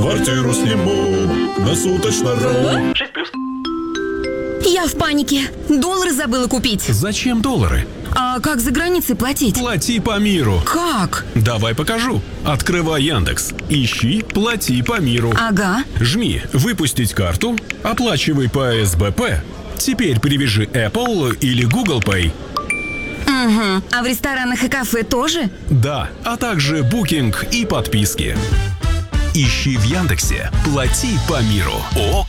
Квартиру сниму на суточно. Я в панике. Доллары забыла купить. Зачем доллары? А как за границей платить? Плати по миру. Как? Давай покажу. Открывай Яндекс. Ищи «Плати по миру». Ага. Жми «Выпустить карту», оплачивай по СБП. Теперь привяжи Apple или Google Pay. Угу. А в ресторанах и кафе тоже? Да, а также букинг и подписки. Ищи в Яндексе «Плати по миру».